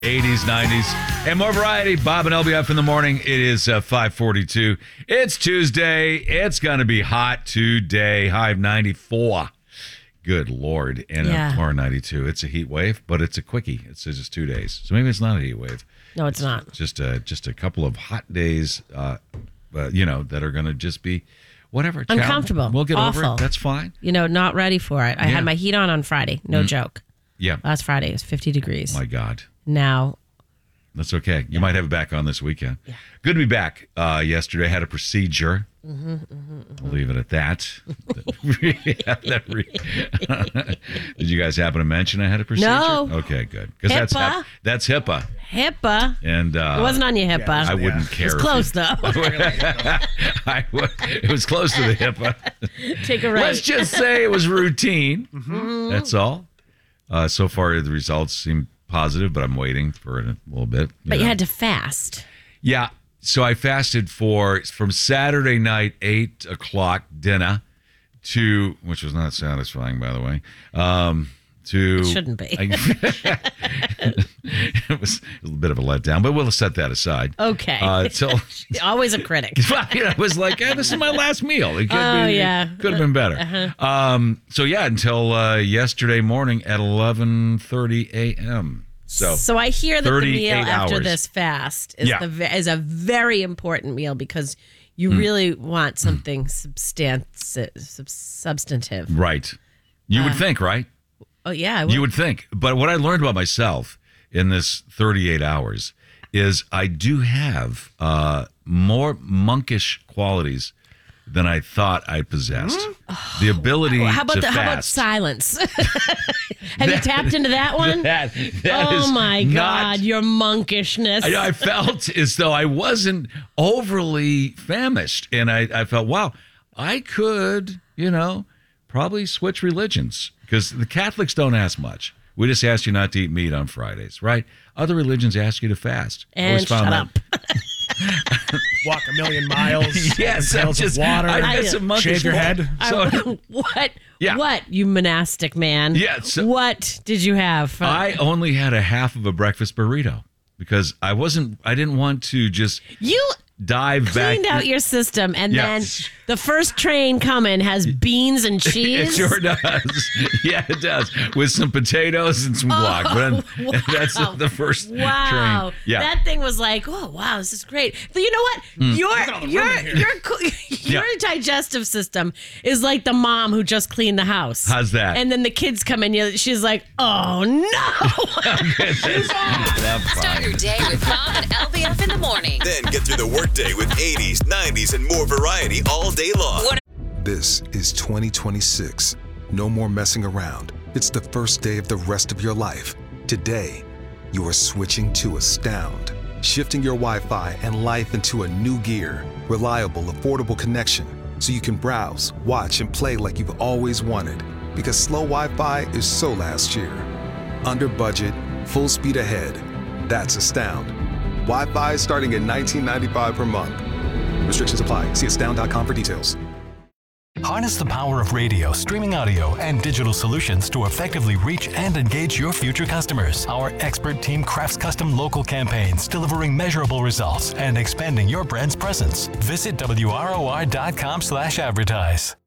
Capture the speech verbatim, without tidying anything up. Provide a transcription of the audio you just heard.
eighties, nineties, and more variety. Bob and L B F in the morning. It is uh, five forty-two. It's Tuesday. It's going to be hot today. High of ninety-four. Good Lord. And Yeah. uh, tomorrow ninety-two. It's a heat wave, but it's a quickie. It's just two days. So maybe it's not a heat wave. No, it's, it's not. Just a, just a couple of hot days, uh, uh, you know, that are going to just be whatever. Uncomfortable. We'll get Awful. over it. That's fine. You know, not ready for it. I Yeah. had my heat on on Friday. No Mm. joke. Yeah. Last Friday, it was fifty degrees. My God. Now, That's okay. You might have it back on this weekend. Yeah. Good to be back. Uh, yesterday, I had a procedure. mm-hmm, mm-hmm, mm-hmm. I'll leave it at that. That re- Did you guys happen to mention I had a procedure? No. Okay, good. Because that's HIPAA. hep- that's HIPAA. HIPAA. And uh, It wasn't on your HIPAA. I wouldn't It care. was if close, you- though. I w- it was close to the HIPAA. Take a right. Let's just say it was routine. Mhm. That's all. Uh, so far, the results seem positive, but I'm waiting for it a little bit. You But you know. had to fast. Yeah. So I fasted for from Saturday night, eight o'clock dinner to, which was not satisfying, by the way, um, to. It shouldn't be. I, it was a little bit of a letdown, but we'll set that aside. Okay. Uh, till, Always a critic. you know, it was like, eh, this is my last meal. It could Oh, be, yeah. could have been better. Uh-huh. Um, so yeah, until uh, yesterday morning at eleven thirty a.m. So, So I hear that the meal thirty-eight after hours. this fast is Yeah. the ve- is a very important meal because you Mm. really want something substan- sub- substantive. Right. You would Uh, think, right? Oh yeah, I You would think. But what I learned about myself in this thirty-eight hours is I do have uh, more monkish qualities than I thought I possessed. The ability How about to the, fast. how about silence? Have you tapped into that one? That, that oh is my not- God, your monkishness. I, I felt as though I wasn't overly famished. And I, I felt, wow, I could, you know, probably switch religions because the Catholics don't ask much. We just ask you not to eat meat on Fridays, right? Other religions ask you to fast. And Always found shut that. up. Walk a million miles. Yes, I'm pails just, of water. I got some monkish shave your qual- head. So, I- what? Yeah. What, you monastic man? Yeah, so- what did you have? for- I only had a half of a breakfast burrito because I wasn't, I didn't want to just you dive back. cleaned out your system, and Yeah. then the first train coming has beans and It cheese. sure does. Yeah, it does. With some potatoes and some guac. But wow. that's the first Wow. train. Yeah. That thing was like, oh, wow, this is great. But you know what? Your Look at all the your room in here. your co- your Yeah. digestive system is like the mom who just cleaned the house. How's that? And then the kids come in, you- she's like, oh no. I'm Start fine. your day with Bob and L B F in the morning. Then get through the workday with eighties, nineties, and more variety all day long. What- This is twenty twenty-six. No more messing around. It's the first day of the rest of your life. Today, you are switching to Astound, shifting your Wi-Fi and life into a new gear. Reliable, affordable connection, so you can browse, watch, and play like you've always wanted. Because slow Wi-Fi is so last year. Under budget, full speed ahead. That's Astound. Wi-Fi starting at nineteen ninety-five per month. Restrictions apply. See astound dot com for details. Harness the power of radio, streaming audio, and digital solutions to effectively reach and engage your future customers. Our expert team crafts custom local campaigns, delivering measurable results and expanding your brand's presence. Visit W R O R dot com slash advertise.